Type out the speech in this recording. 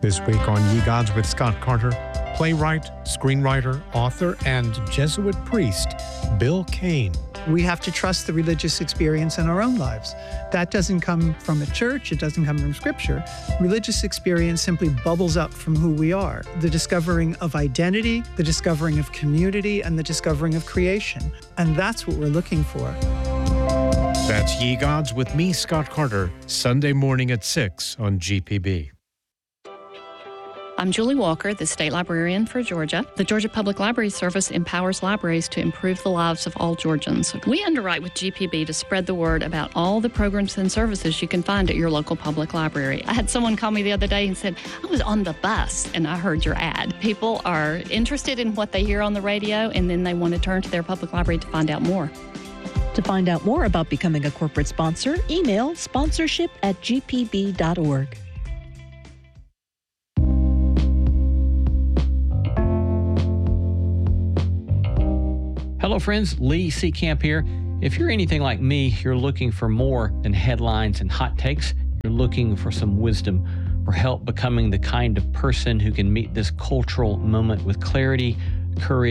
This week on Ye Gods with Scott Carter, playwright, screenwriter, author, and Jesuit priest Bill Kane. We have to trust the religious experience in our own lives. That doesn't come from a church. It doesn't come from scripture. Religious experience simply bubbles up from who we are. The discovering of identity, the discovering of community, and the discovering of creation. And that's what we're looking for. That's Ye Gods with me, Scott Carter, Sunday morning at 6 on GPB. I'm Julie Walker, the State Librarian for Georgia. The Georgia Public Library Service empowers libraries to improve the lives of all Georgians. We underwrite with GPB to spread the word about all the programs and services you can find at your local public library. I had someone call me the other day and said, I was on the bus and I heard your ad. People are interested in what they hear on the radio, and then they want to turn to their public library to find out more. To find out more about becoming a corporate sponsor, email sponsorship@gpb.org. Hello friends, Lee Seacamp here. If you're anything like me, you're looking for more than headlines and hot takes. You're looking for some wisdom, for help becoming the kind of person who can meet this cultural moment with clarity, courage,